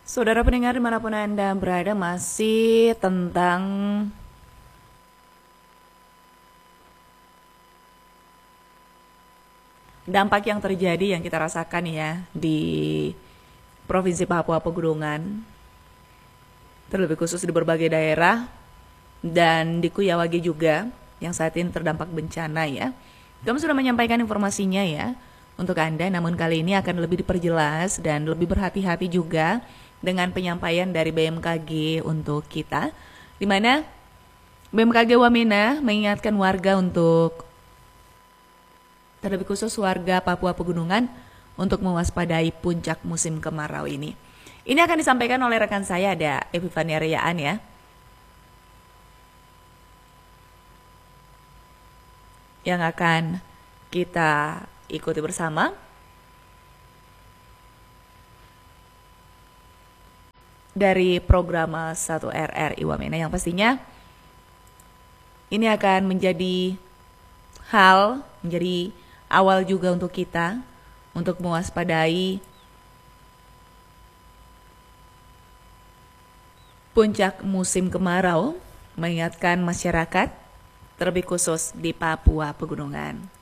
Saudara pendengar dimanapun Anda berada, masih tentang dampak yang terjadi yang kita rasakan ya di Provinsi Papua Pegunungan, terlebih khusus di berbagai daerah dan di Kuyawagi juga yang saat ini terdampak bencana ya. Kami sudah menyampaikan informasinya ya untuk Anda, namun kali ini akan lebih diperjelas dan lebih berhati-hati juga dengan penyampaian dari BMKG untuk kita, di mana BMKG Wamena mengingatkan warga untuk, terlebih khusus warga Papua Pegunungan, untuk mewaspadai puncak musim kemarau ini. Ini akan disampaikan oleh rekan saya, ada Epifania Riyaan ya, yang akan kita ikuti bersama. Dari program 1RRI Wamena yang pastinya ini akan menjadi menjadi awal juga untuk kita untuk mewaspadai puncak musim kemarau, mengingatkan masyarakat terlebih khusus di Papua Pegunungan.